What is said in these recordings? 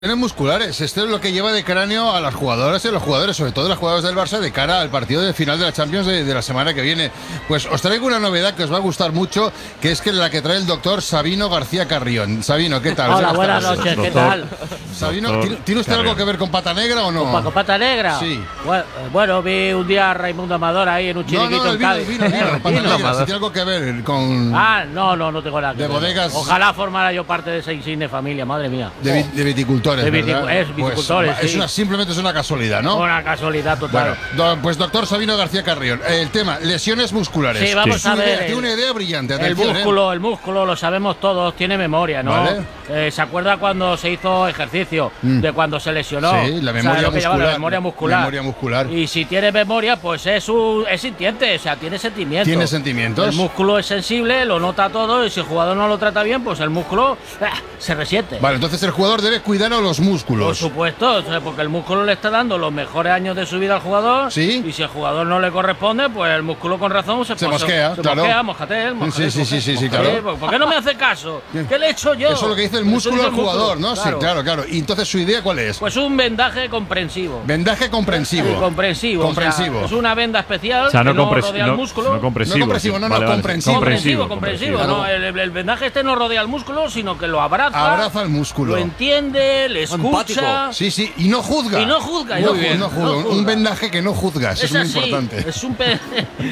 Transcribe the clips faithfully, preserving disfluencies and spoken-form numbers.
Musculares, esto es lo que lleva de cráneo a las jugadoras y a los jugadores, sobre todo las jugadoras del Barça, de cara al partido de final de la Champions de, de la semana que viene. Pues os traigo una novedad que os va a gustar mucho, que es que la que trae el doctor Sabino García Carrión. Sabino, ¿qué tal? Hola, buenas noches, ¿qué tal? Sabino, ¿tiene, ¿tiene usted algo que ver con Pata Negra o no? ¿Con Pata Negra? Sí. Bueno, bueno, vi un día a Raimundo Amador ahí en un chiringuito no, no, en Cádiz. Vino, vino, vino, Pata Negra, si tiene algo que ver con... Ah, no, no, no tengo nada que de ver. bodegas... Ojalá formara yo parte de esa insigne familia, madre mía. De, de viticultores, de viticu ¿verdad? Es viticultores, pues, sí. Es una, simplemente es una casualidad, ¿no? Una casualidad total. Bueno, do, pues doctor Sabino García Carrión, el tema, lesiones musculares. Sí, vamos sí. a ver. Idea, tiene una idea brillante. El músculo, ¿eh? el músculo, lo sabemos todos, tiene memoria, ¿no? Vale. Eh, ¿Se acuerda cuando se hizo ejercicio? Mm. De cuando se lesionó. Sí, la memoria, o sea, muscular, la memoria muscular. memoria muscular. Y si tiene memoria, pues es un, es sintiente, o sea, tiene sentimientos. Tiene sentimientos. El músculo es sensible, lo nota todo, y si el jugador no lo trata bien, pues el músculo eh, se resiente. Vale, entonces el jugador debe cuidar a los músculos. Por supuesto, o sea, porque el músculo le está dando los mejores años de su vida al jugador. Sí. Y si el jugador no le corresponde, pues el músculo con razón se, se pues, mosquea. Se claro. mosquea, moscatel, moscatel, sí, sí, sí, sí, sí, claro. ¿Por qué no me hace caso? ¿Qué le he hecho yo? Eso es lo que dice el músculo al jugador, ¿no? Claro. Sí, claro, claro. Y entonces su idea, ¿cuál es? Pues un vendaje comprensivo. Vendaje comprensivo. Sí, comprensivo. Comprensivo. O sea, es una venda especial o sea, no que no compres- rodea no, el músculo. No compresivo. No compresivo, no, no, vale, vale. comprensivo. Comprensivo, comprensivo. comprensivo. No, el, el vendaje este no rodea el músculo, sino que lo abraza. Abraza el músculo. Lo entiende, le escucha. Empático. Sí, sí, y no juzga. Y no juzga. Muy no bien, no juzga. no juzga. Un vendaje que no juzga, eso es, Es muy así, importante. Es un pe...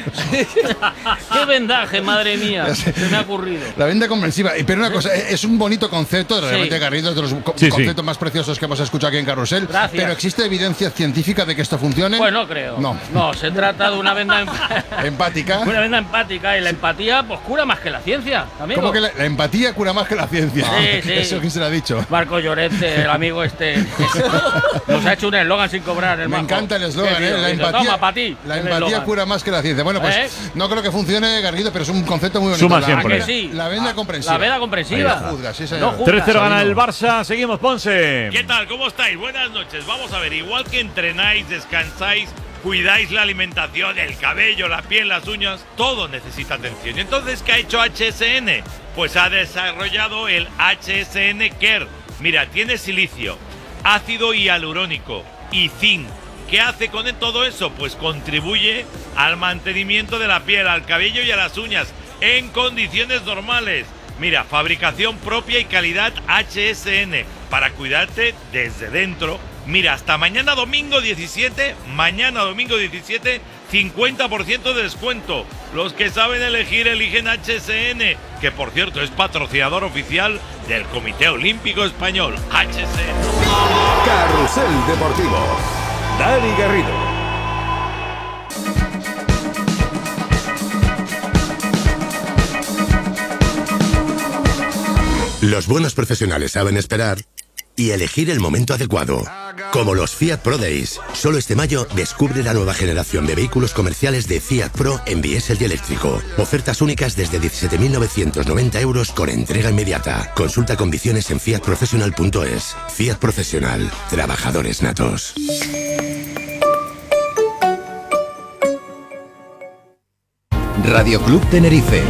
¡Qué vendaje, madre mía! Se me ha ocurrido. La venda comprensiva. Pero una cosa, es un bonito concepto, realmente, Sí. Garrido, es de los co Sí, conceptos sí. más preciosos que hemos escuchado aquí en Carrusel. Gracias. Pero ¿existe evidencia científica de que esto funcione? Pues no creo. No. No, se trata de una venda em- Empática. una venda empática, y la empatía pues cura más que la ciencia, amigo. ¿Cómo que la, la empatía cura más que la ciencia? Sí, sí. ¿Eso quién se lo ha dicho? Marco Llorente, el amigo este, nos ha hecho un eslogan sin cobrar. El Me majo. encanta el eslogan, Qué ¿eh? tío, La dice, empatía, toma, pa' ti, la el empatía eslogan. cura más que la ciencia. Bueno, pues ¿Eh? no creo que funcione, Garrido, pero es un concepto muy bonito. Suma la, siempre. ¿A que sí? La venda comprensiva. La venda comprensiva. No juzga, sí, No señor. juzga. tres cero gana Sabino. el Barça. Seguimos, Ponce. ¿Qué tal? ¿Cómo estáis? Buenas noches. Vamos a ver, igual que entrenáis, descansáis, cuidáis la alimentación, el cabello, la piel, las uñas, todo necesita atención. ¿Y entonces qué ha hecho H S N? Pues ha desarrollado el H S N Care. Mira, tiene silicio, ácido hialurónico y zinc. ¿Qué hace con todo eso? Pues contribuye al mantenimiento de la piel, al cabello y a las uñas en condiciones normales. Mira, fabricación propia y calidad H S N para cuidarte desde dentro. Mira, hasta mañana domingo diecisiete, mañana domingo diecisiete, cincuenta por ciento de descuento. Los que saben elegir eligen H S N, que por cierto es patrocinador oficial del Comité Olímpico Español. H S N. Carrusel Deportivo. Dani Garrido. Los buenos profesionales saben esperar y elegir el momento adecuado. Como los Fiat Pro Days. Solo este mayo descubre la nueva generación de vehículos comerciales de Fiat Pro en diésel y eléctrico. Ofertas únicas desde diecisiete mil novecientos noventa euros con entrega inmediata. Consulta condiciones en fiat professional punto es. Fiat Profesional. Trabajadores natos. Radio Club Tenerife.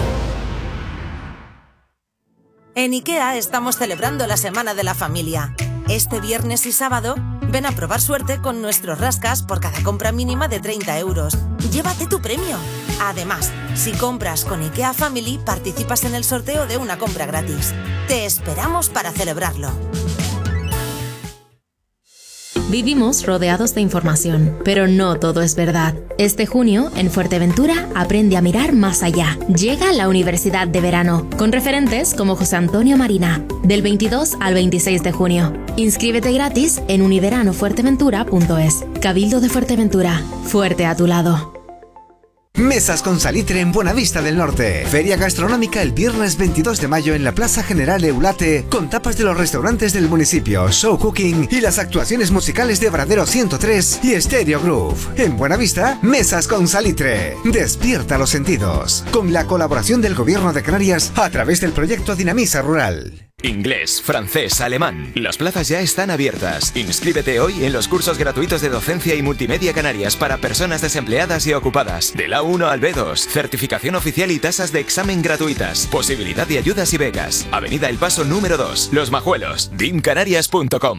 En IKEA estamos celebrando la Semana de la Familia. Este viernes y sábado, ven a probar suerte con nuestros rascas por cada compra mínima de treinta euros. Llévate tu premio. Además, si compras con IKEA Family, participas en el sorteo de una compra gratis. Te esperamos para celebrarlo. Vivimos rodeados de información, pero no todo es verdad. Este junio, en Fuerteventura, aprende a mirar más allá. Llega la Universidad de Verano, con referentes como José Antonio Marina, del veintidós al veintiséis de junio. Inscríbete gratis en univerano fuerteventura punto es. Cabildo de Fuerteventura, fuerte a tu lado. Mesas con Salitre en Buenavista del Norte. Feria gastronómica el viernes veintidós de mayo en la Plaza General Eulate, con tapas de los restaurantes del municipio, show cooking y las actuaciones musicales de Bradero ciento tres y Stereo Groove. En Buenavista, Mesas con Salitre. Despierta los sentidos. Con la colaboración del Gobierno de Canarias a través del proyecto Dinamisa Rural. Inglés, francés, alemán. Las plazas ya están abiertas. Inscríbete hoy en los cursos gratuitos de docencia y multimedia Canarias para personas desempleadas y ocupadas. Del A uno al B dos. Certificación oficial y tasas de examen gratuitas. Posibilidad de ayudas y becas. Avenida El Paso número dos. Los Majuelos. dim canarias punto com.